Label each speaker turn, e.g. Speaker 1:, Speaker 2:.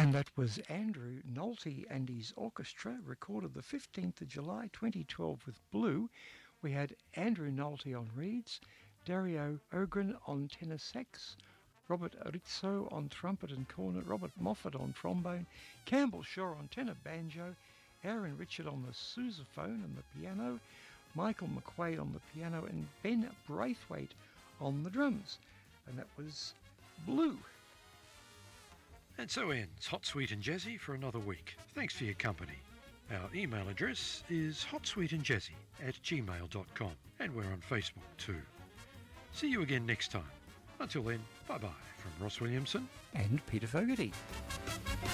Speaker 1: And that was Andrew Nolte and his orchestra, recorded the 15th of July 2012 with Blue. We had Andrew Nolte on reeds, Dario Ogren on tenor sax, Robert Rizzo on trumpet and cornet, Robert Moffat on trombone, Campbell Shaw on tenor banjo, Aaron Richard on the sousaphone and the piano, Michael McQuaid on the piano, and Ben Braithwaite on the drums. And that was Blue.
Speaker 2: And so ends Hot, Sweet and Jazzy for another week. Thanks for your company. Our email address is hotsweetandjazzy@gmail.com, and we're on Facebook too. See you again next time. Until then, bye-bye from Ross Williamson
Speaker 1: and Peter Fogarty.